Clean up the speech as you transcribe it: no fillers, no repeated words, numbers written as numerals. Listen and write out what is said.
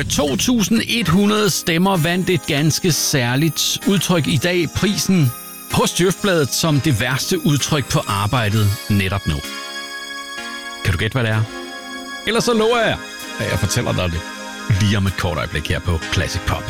Med 2.100 stemmer vandt et ganske særligt udtryk i dag prisen på Djøf-bladet som det værste udtryk på arbejdet netop nu. Kan du gætte, hvad det er? Ellers så lover jeg, at jeg fortæller dig det lige om et kort øjeblik her på Classic Pop.